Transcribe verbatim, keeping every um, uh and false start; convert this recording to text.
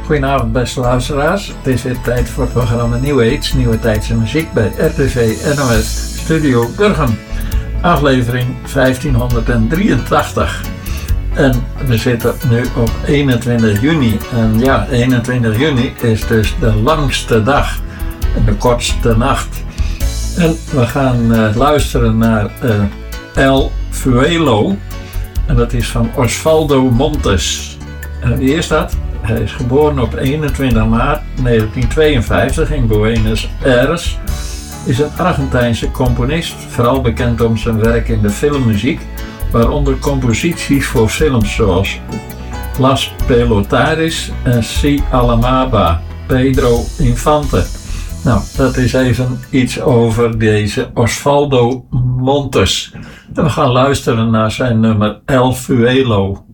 Goedenavond beste luisteraars, het is weer tijd voor het programma New Age, Nieuwe Tijdse Muziek bij R T V N O S Studio Burgum, aflevering vijftienhonderddrieëntachtig. En we zitten nu op eenentwintig juni en ja, eenentwintig juni is dus de langste dag en de kortste nacht. En we gaan uh, luisteren naar uh, El Fuego en dat is van Osvaldo Montes. En wie is dat? Hij is geboren op eenentwintig maart negentien-tweeënvijftig in Buenos Aires, is een Argentijnse componist, vooral bekend om zijn werk in de filmmuziek, waaronder composities voor films zoals Las Pelotaris en Si Alamaba, Pedro Infante. Nou, dat is even iets over deze Osvaldo Montes. En we gaan luisteren naar zijn nummer El Fuego.